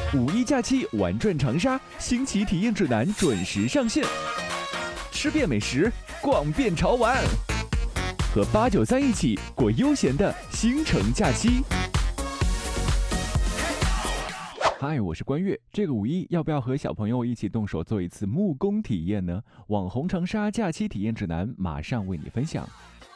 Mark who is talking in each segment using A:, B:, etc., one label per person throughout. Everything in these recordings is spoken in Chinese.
A: 五一假期玩转长沙，新奇体验指南准时上线，吃遍美食，逛遍潮玩，和893一起过悠闲的新城假期。嗨，我是关悦。这个五一要不要和小朋友一起动手做一次木工体验呢？网红长沙假期体验指南马上为你分享。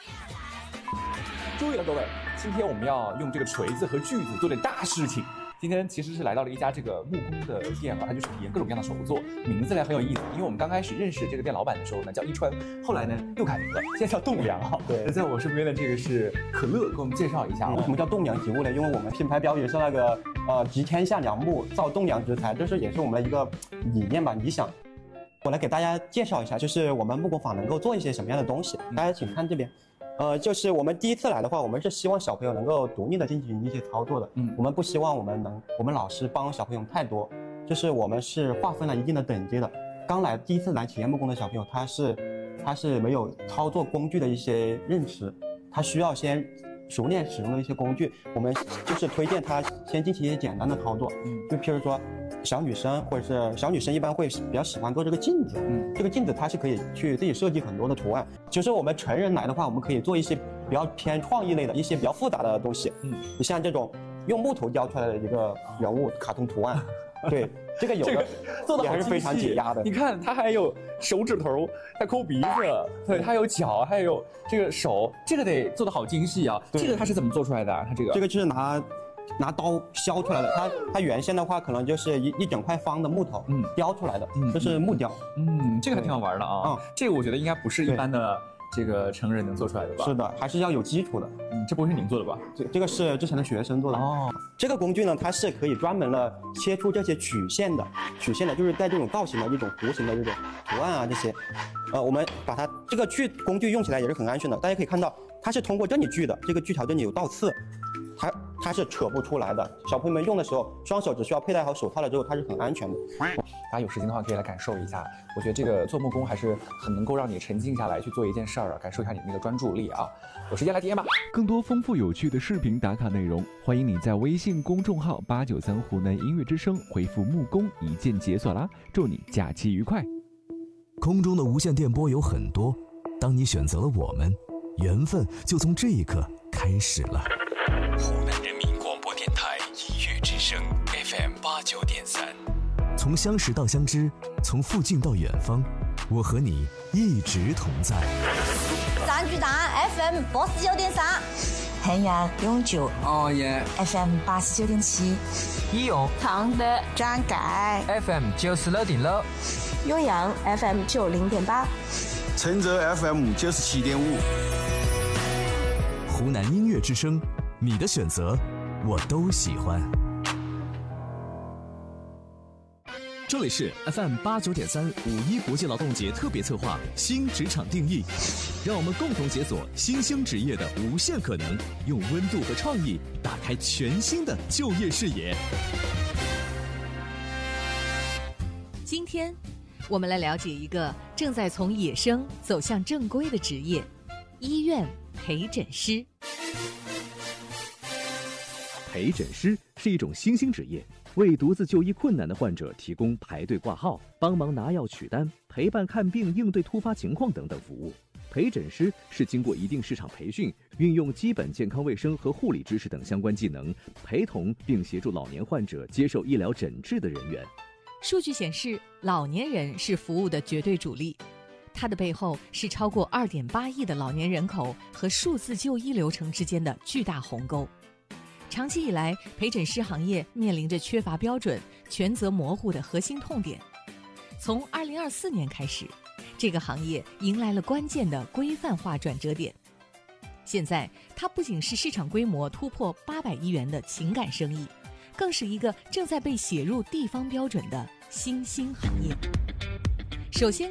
B: 注意了各位，今天我们要用这个锤子和锯子做点大事情。今天其实是来到了一家这个木工的店啊，它就是体验各种各样的手作，名字呢很有意思。因为我们刚开始认识这个店老板的时候呢叫一川，后来呢又改名了，现在叫栋梁啊。对，在我身边的这个是可乐，给我们介绍一下
C: 为什么叫栋梁植物呢？因为我们品牌标语是那个集天下良木，造栋梁之材，这是也是我们的一个理念吧，理想。我来给大家介绍一下，就是我们木工坊能够做一些什么样的东西。大家请看这边。就是我们第一次来的话，我们是希望小朋友能够独立的进行一些操作的。我们不希望我们老师帮小朋友太多，就是我们是划分了一定的等级的。第一次来体验木工的小朋友，他是没有操作工具的一些认识，他需要先熟练使用的一些工具。我们就是推荐他先进行一些简单的操作，就譬如说小女生或者是小女生一般会比较喜欢做这个镜子，这个镜子它是可以去自己设计很多的图案。就是我们成人来的话，我们可以做一些比较偏创意类的一些比较复杂的东西，你像这种用木头雕出来的一个人物卡通图案，对，这个有的
B: 做的
C: 也还是非常解压的。
B: 你看它还有手指头，它抠鼻子，对，它有脚，还有这个手，这个得做的好精细啊。这个它是怎么做出来的啊？它这个
C: 就是拿刀削出来的，它原先的话可能就是一整块方的木头，雕出来的，这是木雕。
B: 这个还挺好玩的啊。这个我觉得应该不是一般的这个成人能做出来的吧？
C: 是的，还是要有基础的。
B: 这不是您做的吧？
C: 这个是之前的学生做的。这个工具呢，它是可以专门的切出这些曲线的，就是带这种造型的一种弧形的这种图案啊这些。我们把它这个工具用起来也是很安全的。大家可以看到，它是通过这里锯的，这个锯条这里有倒刺。它是扯不出来的。小朋友们用的时候，双手只需要佩戴好手套了之后，它是很安全的。
B: 大家有时间的话可以来感受一下。我觉得这个做木工还是很能够让你沉浸下来去做一件事儿啊，感受一下你那个专注力啊。有时间来体验吧。
A: 更多丰富有趣的视频打卡内容，欢迎你在微信公众号893湖南音乐之声回复木工一键解锁啦！祝你假期愉快。
D: 空中的无线电波有很多，当你选择了我们，缘分就从这一刻开始了。
E: 湖南人民广播电台音乐之声 FM 89.3，
D: 从相识到相知，从附近到远方，我和你一直同在。
F: 三巨蛋 FM 89.3，
G: 衡阳永久FM 89.7，
H: 义勇
G: 常德张改
H: FM 96.6，
G: 岳阳 FM 90.8，
I: 承泽 FM 97.5。
D: 湖南音乐之声，你的选择我都喜欢。这里是 FM 89.3五一国际劳动节特别策划新职场定义，让我们共同解锁新兴职业的无限可能，用温度和创意打开全新的就业视野。
J: 今天我们来了解一个正在从野生走向正规的职业——医院陪诊师。
K: 陪诊师是一种新兴职业，为独自就医困难的患者提供排队挂号、帮忙拿药取单、陪伴看病、应对突发情况等等服务。陪诊师是经过一定市场培训，运用基本健康卫生和护理知识等相关技能，陪同并协助老年患者接受医疗诊治的人员。
J: 数据显示，老年人是服务的绝对主力，它的背后是超过2.8亿的老年人口和数字就医流程之间的巨大鸿沟。长期以来，陪诊师行业面临着缺乏标准、权责模糊的核心痛点。从2024年开始，这个行业迎来了关键的规范化转折点。现在，它不仅是市场规模突破800亿元的情感生意，更是一个正在被写入地方标准的新兴行业。首先